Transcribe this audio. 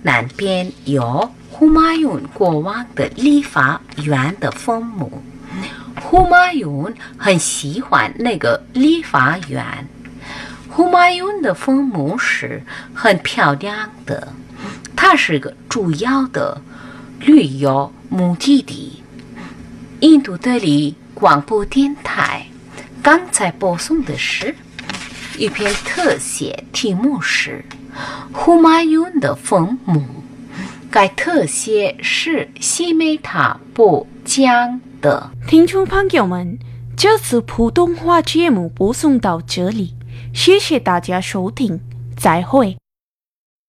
南边有呼马雍国王的理发院的坟墓。呼马雍很喜欢那个理发院。呼马雍的坟墓是很漂亮的，它是个主要的旅游目的地。印度德里广播电台刚才播送的是一篇特写，题目是呼马雍的坟墓。该特写是西梅塔播讲的。 听众朋友们，这次普通话节目播送到这里，谢谢大家收听，再会。